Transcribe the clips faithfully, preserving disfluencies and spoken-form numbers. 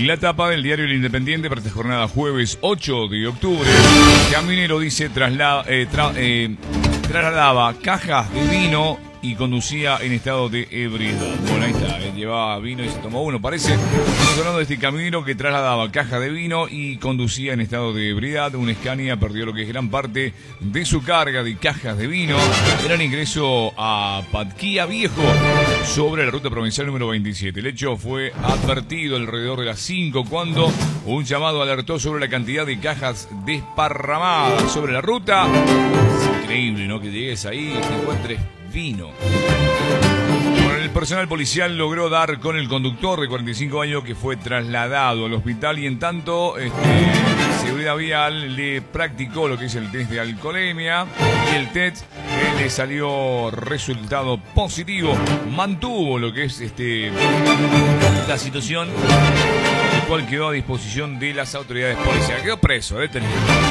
La tapa del diario El Independiente para esta jornada jueves ocho de octubre. Camionero dice trasla, eh, tra, eh, trasladaba cajas de vino y conducía en estado de ebriedad. Bueno, ahí está, eh, llevaba vino y se tomó uno, parece. Estamos hablando de este camionero que trasladaba caja de vino y conducía en estado de ebriedad. Un Scania perdió lo que es gran parte de su carga de cajas de vino. Era el ingreso a Patquía Viejo sobre la ruta provincial número veintisiete. El hecho fue advertido alrededor de las cinco cuando un llamado alertó sobre la cantidad de cajas desparramadas sobre la ruta. Es increíble, ¿no? Que llegues ahí y te encuentres vino. Bueno, el personal policial logró dar con el conductor de cuarenta y cinco años que fue trasladado al hospital y en tanto este, Seguridad Vial le practicó lo que es el test de alcoholemia y el test eh, le salió resultado positivo. Mantuvo lo que es este esta situación, el cual quedó a disposición de las autoridades policiales. Quedó preso, detenido.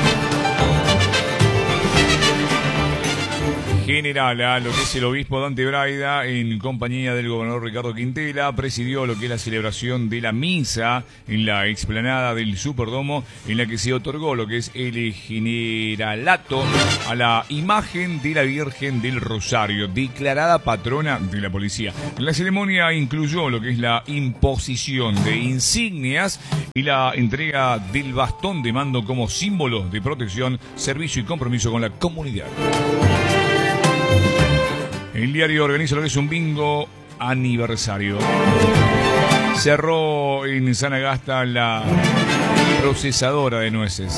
General, a lo que es el obispo Dante Braida, en compañía del gobernador Ricardo Quintela, presidió lo que es la celebración de la misa en la explanada del Superdomo, en la que se otorgó lo que es el generalato a la imagen de la Virgen del Rosario, declarada patrona de la policía. La ceremonia incluyó lo que es la imposición de insignias y la entrega del bastón de mando como símbolo de protección, servicio y compromiso con la comunidad. El diario organiza lo que es un bingo aniversario. Cerró en Sanagasta la procesadora de nueces.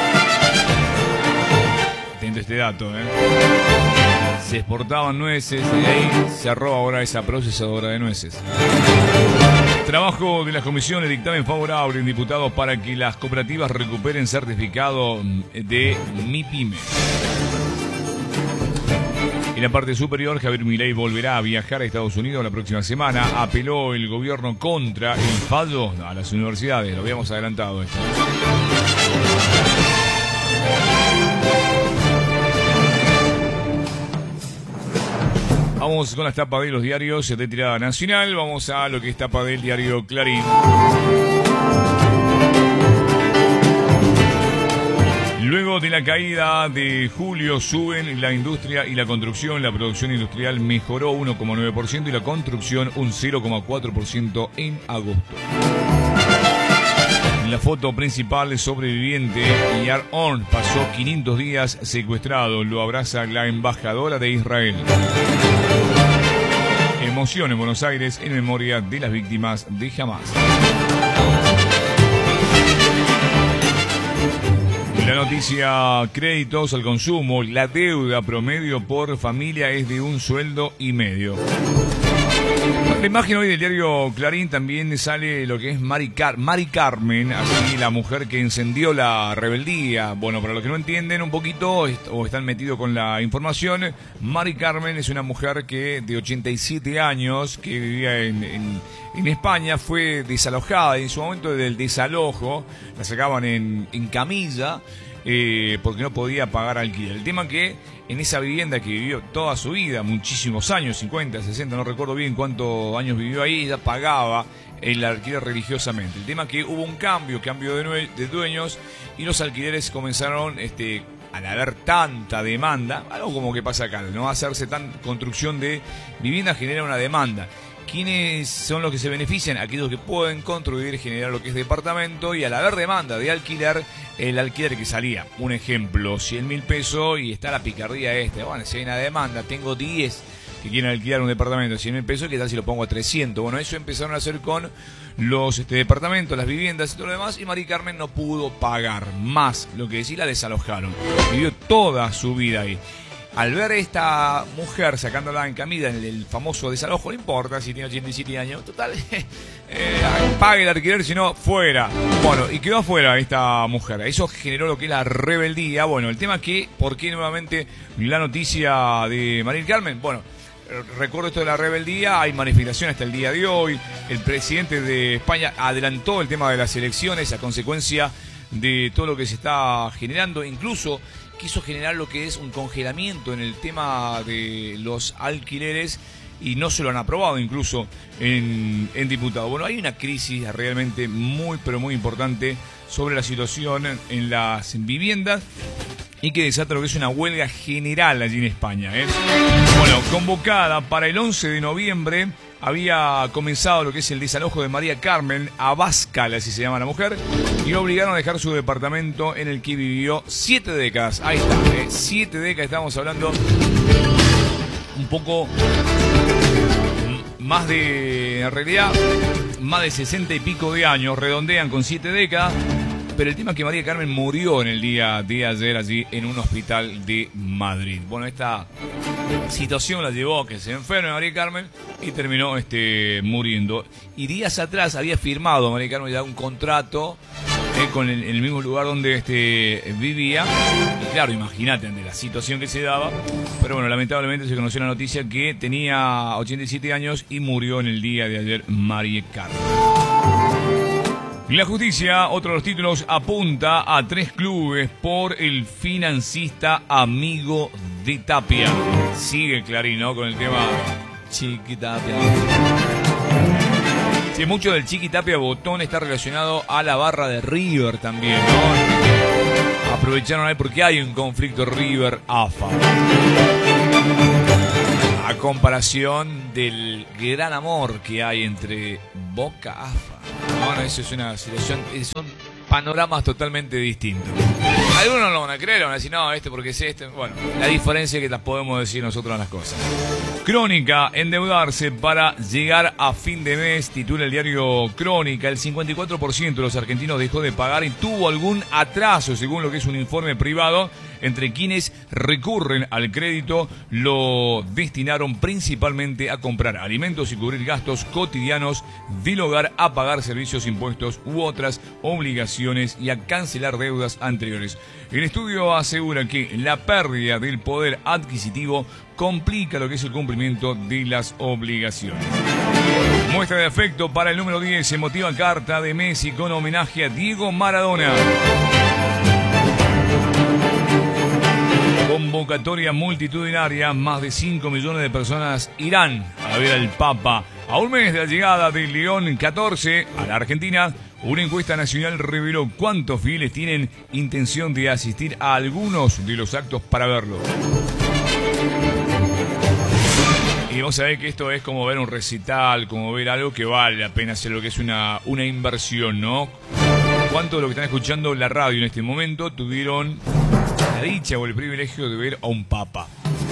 Atento este dato, ¿eh? Se exportaban nueces y ahí cerró ahora esa procesadora de nueces. Trabajo de las comisiones, dictamen favorable en diputados para que las cooperativas recuperen certificado de MIPYME. En la parte superior, Javier Milei volverá a viajar a Estados Unidos la próxima semana. Apeló el gobierno contra el fallo a las universidades. Lo habíamos adelantado esto. Vamos con las tapas de los diarios de tirada nacional. Vamos a lo que es tapa del diario Clarín. Luego de la caída de julio suben la industria y la construcción. La producción industrial mejoró uno coma nueve por ciento y la construcción un cero coma cuatro por ciento en agosto. En la foto principal, el sobreviviente Yar Orn pasó quinientos días secuestrado. Lo abraza la embajadora de Israel. Emoción en Buenos Aires en memoria de las víctimas de Hamas. La noticia, créditos al consumo, la deuda promedio por familia es de un sueldo y medio. La imagen hoy del diario Clarín también sale lo que es Mari, Car Mari Carmen, así la mujer que encendió la rebeldía. Bueno, para los que no entienden un poquito o están metidos con la información, Mari Carmen es una mujer que de ochenta y siete años que vivía en, en, en España, fue desalojada y en su momento del desalojo la sacaban en, en camilla. Eh, porque no podía pagar alquiler. El tema que en esa vivienda que vivió toda su vida, muchísimos años, cincuenta, sesenta, no recuerdo bien cuántos años vivió ahí, ella pagaba el alquiler religiosamente. El tema que hubo un cambio, cambio de, de dueños y los alquileres comenzaron, este, al haber tanta demanda, algo como que pasa acá, no hacerse tan construcción de vivienda genera una demanda. ¿Quiénes son los que se benefician? Aquellos que pueden construir, generar lo que es departamento y al haber demanda de alquiler, el alquiler que salía, un ejemplo, cien mil pesos y está la picardía esta. Bueno, si hay una demanda, tengo diez que quieren alquilar un departamento de cien mil pesos, ¿qué tal si lo pongo a trescientos? Bueno, eso empezaron a hacer con los este, departamentos, las viviendas y todo lo demás, y Mari Carmen no pudo pagar más, lo que decía, la desalojaron. Vivió toda su vida ahí. Al ver esta mujer sacándola en camilla en el famoso desalojo, no importa si tiene ochenta y siete años, total, eh, pague el alquiler, si no, fuera. Bueno, y quedó afuera esta mujer. Eso generó lo que es la rebeldía. Bueno, el tema es que, ¿por qué nuevamente la noticia de Mari Carmen? Bueno, recuerdo esto de la rebeldía, hay manifestación hasta el día de hoy. El presidente de España adelantó el tema de las elecciones a consecuencia de todo lo que se está generando, incluso quiso generar lo que es un congelamiento en el tema de los alquileres y no se lo han aprobado incluso en, en diputados. Bueno, hay una crisis realmente muy, pero muy importante sobre la situación en las viviendas y que desata lo que es una huelga general allí en España, ¿eh? Bueno, convocada para el once de noviembre, había comenzado lo que es el desalojo de María Carmen Abascal, así se llama la mujer, y obligaron a dejar su departamento en el que vivió siete décadas. Ahí está, ¿eh? Siete décadas, estamos hablando un poco más de, en realidad, más de sesenta y pico de años, redondean con siete décadas. Pero el tema es que María Carmen murió en el día de ayer allí en un hospital de Madrid. Bueno, esta situación la llevó a que se enferme María Carmen y terminó este, muriendo. Y días atrás había firmado María Carmen ya un contrato eh, con el, el mismo lugar donde este, vivía. Y claro, imagínate de la situación que se daba. Pero bueno, lamentablemente se conoció la noticia que tenía ochenta y siete años y murió en el día de ayer María Carmen. La justicia, otro de los títulos, apunta a tres clubes por el financista amigo de Tapia. Sigue Clarín, ¿no? Con el tema Chiqui Tapia. Sí, mucho del Chiqui Tapia Botón está relacionado a la barra de River también, ¿no? Aprovecharon ahí porque hay un conflicto River-A F A. A comparación del gran amor que hay entre Boca-A F A. Bueno, eso es una situación, son panoramas totalmente distintos. Algunos no lo van a creer, van a decir, no, este porque es este. Bueno, la diferencia es que las podemos decir nosotros las cosas. Crónica, endeudarse para llegar a fin de mes, titula el diario Crónica. El cincuenta y cuatro por ciento de los argentinos dejó de pagar y tuvo algún atraso, según lo que es un informe privado. Entre quienes recurren al crédito lo destinaron principalmente a comprar alimentos y cubrir gastos cotidianos del hogar, a pagar servicios, impuestos u otras obligaciones y a cancelar deudas anteriores. El estudio asegura que la pérdida del poder adquisitivo complica lo que es el cumplimiento de las obligaciones. Muestra de afecto para el número diez, emotiva carta de Messi con homenaje a Diego Maradona. Convocatoria multitudinaria, más de cinco millones de personas irán a ver al Papa. A un mes de la llegada del León catorce a la Argentina, una encuesta nacional reveló cuántos fieles tienen intención de asistir a algunos de los actos para verlo. Y vos sabés que esto es como ver un recital, como ver algo que vale la pena hacer, lo que es una, una inversión, ¿no? ¿Cuántos de los que están escuchando la radio en este momento tuvieron la dicha o el privilegio de ver a un papa?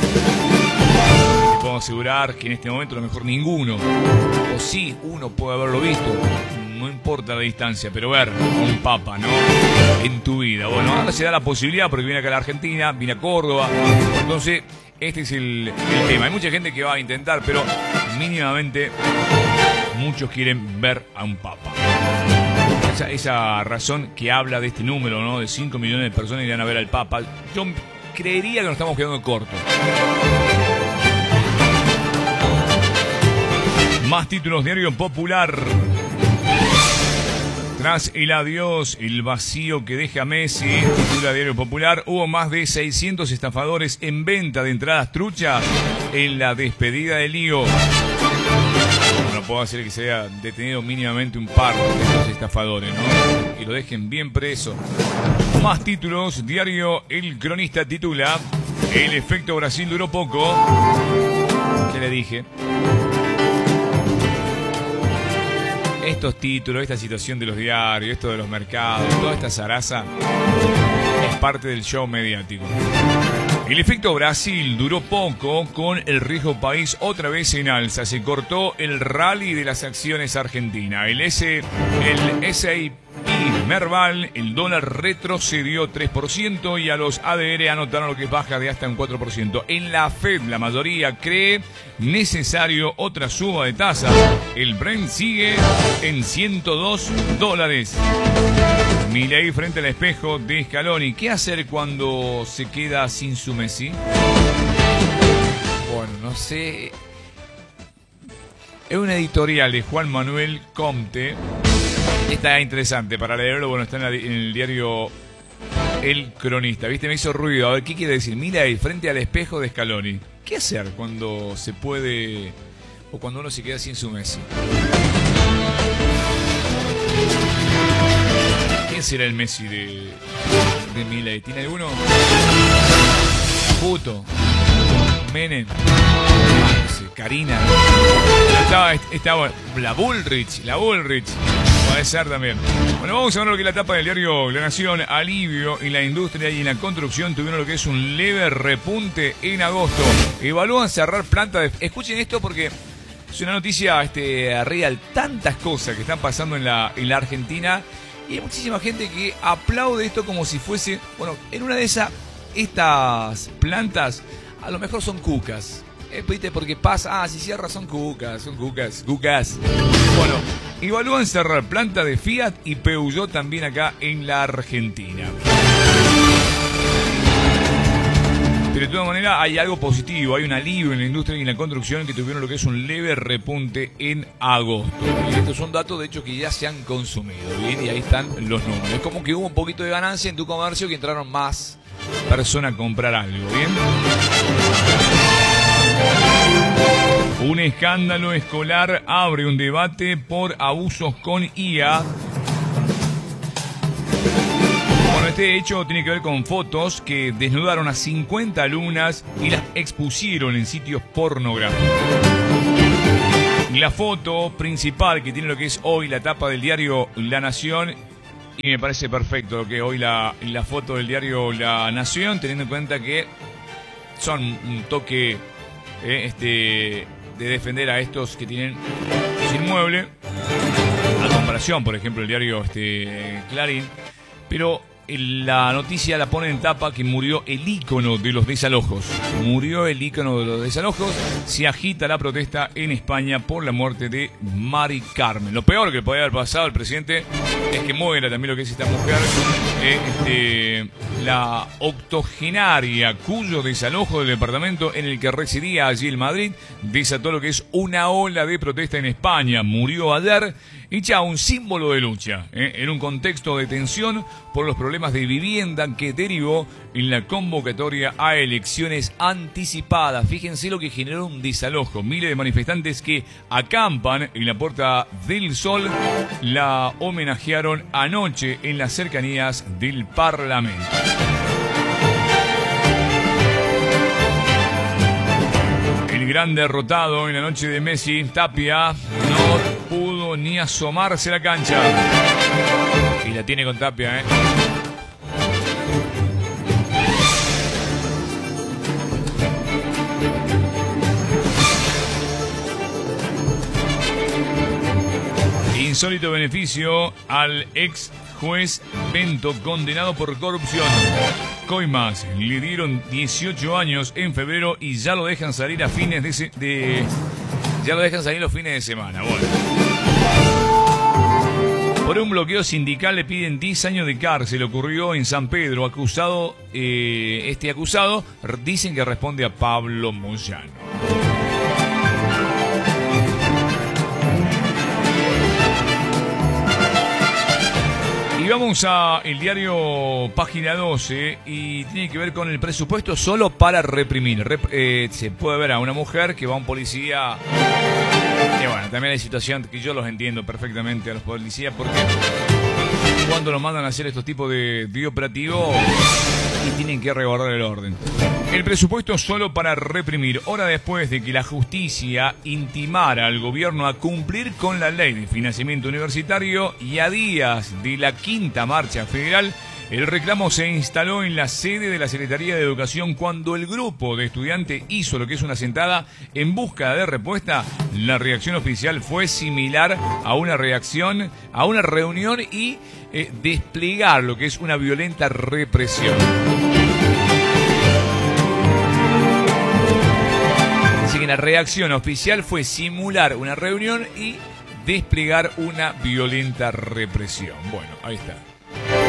Te puedo asegurar que en este momento a lo mejor ninguno, o sí, uno puede haberlo visto, no importa la distancia, pero ver a un papa, ¿no? En tu vida. Bueno, ahora se da la posibilidad porque viene acá a la Argentina, viene a Córdoba, entonces este es el, el tema. Hay mucha gente que va a intentar, pero mínimamente muchos quieren ver a un papa. Esa, esa razón que habla de este número, ¿no? De cinco millones de personas irán a ver al Papa. Yo creería que nos estamos quedando cortos. Más títulos, diario Popular. Tras el adiós, el vacío que deja Messi, titula Diario Popular, hubo más de seiscientos estafadores en venta de entradas truchas en la despedida de Lío. No puedo hacer que se haya detenido mínimamente un par de estos estafadores, ¿no? Que lo dejen bien preso. Más títulos, diario El Cronista titula: el efecto Brasil duró poco. ¿Qué le dije? Estos títulos, esta situación de los diarios, esto de los mercados, toda esta zaraza es parte del show mediático. El efecto Brasil duró poco, con el riesgo país otra vez en alza. Se cortó el rally de las acciones argentinas. El S, el S y P Merval, el dólar retrocedió tres por ciento y a los A D R anotaron lo que es baja de hasta un cuatro por ciento. En la Fed, la mayoría cree necesario otra suba de tasa. El Brent sigue en ciento dos dólares. Milei frente al espejo de Scaloni. ¿Qué hacer cuando se queda sin su Messi? Bueno, no sé. Es una editorial de Juan Manuel Comte. Está interesante para leerlo. Bueno, está en, la, en el diario El Cronista. ¿Viste? Me hizo ruido. A ver, ¿qué quiere decir? Milei frente al espejo de Scaloni. ¿Qué hacer cuando se puede o cuando uno se queda sin su Messi. ¿Quién será el Messi de, de Milei? ¿Tiene alguno? Puto. Menem. Karina. Estaba, estaba la Bullrich, la Bullrich. Puede ser también. Bueno, vamos a ver lo que es la tapa del diario La Nación. Alivio en la industria y en la construcción tuvieron lo que es un leve repunte en agosto. Evalúan cerrar planta de... Escuchen esto porque es una noticia este, real. Tantas cosas que están pasando en la, en la Argentina. Y hay muchísima gente que aplaude esto como si fuese... Bueno, en una de esas, estas plantas a lo mejor son cucas. Eh, ¿viste? Porque pasa, ah, si cierra son cucas, son cucas, cucas. Bueno, evalúan cerrar planta de Fiat y Peugeot también acá en la Argentina. Pero de todas maneras hay algo positivo, hay un alivio en la industria y en la construcción que tuvieron lo que es un leve repunte en agosto. Y estos son datos de hecho que ya se han consumido, ¿bien? Y ahí están los números. Es como que hubo un poquito de ganancia en tu comercio que entraron más personas a comprar algo, ¿bien? Un escándalo escolar abre un debate por abusos con I A. Bueno, este hecho tiene que ver con fotos que desnudaron a cincuenta alumnas y las expusieron en sitios pornográficos. La foto principal que tiene lo que es hoy la tapa del diario La Nación, y me parece perfecto lo que hoy la, la foto del diario La Nación, teniendo en cuenta que son un toque eh, este... de defender a estos que tienen sin mueble, a comparación, por ejemplo, el diario este, Clarín, pero la noticia la pone en tapa que murió el ícono de los desalojos. Murió el ícono de los desalojos. Se agita la protesta en España por la muerte de Mari Carmen. Lo peor que podía haber pasado al presidente es que muera también lo que es esta mujer, eh, este, la octogenaria cuyo desalojo del departamento en el que residía allí en Madrid desató lo que es una ola de protesta en España. Murió ayer, hecha un símbolo de lucha, eh, en un contexto de tensión por los problemas de vivienda que derivó en la convocatoria a elecciones anticipadas. Fíjense lo que generó un desalojo. Miles de manifestantes que acampan en la Puerta del Sol la homenajearon anoche en las cercanías del Parlamento. El gran derrotado en la noche de Messi, Tapia, no pudo ni asomarse a la cancha. Y la tiene con Tapia, ¿eh? Insólito beneficio al ex juez Bento condenado por corrupción. Coimas le dieron dieciocho años en febrero y ya lo dejan salir a fines de, se, de ya lo dejan salir los fines de semana. Bueno. Por un bloqueo sindical le piden diez años de cárcel. Ocurrió en San Pedro. Acusado, eh, este acusado dicen que responde a Pablo Moyano. Y vamos a el diario Página doce y tiene que ver con el presupuesto solo para reprimir. Rep, eh, se puede ver a una mujer que va a un policía. Y bueno, también hay situaciones que yo los entiendo perfectamente a los policías porque cuando los mandan a hacer estos tipos de, de operativos y tienen que resguardar el orden. El presupuesto solo para reprimir, hora después de que la justicia intimara al gobierno a cumplir con la ley de financiamiento universitario y a días de la quinta marcha federal, el reclamo se instaló en la sede de la Secretaría de Educación cuando el grupo de estudiantes hizo lo que es una sentada en busca de respuesta. La reacción oficial fue similar a una reacción, a una reunión y eh, desplegar lo que es una violenta represión. Así que la reacción oficial fue simular una reunión y desplegar una violenta represión. Bueno, ahí está.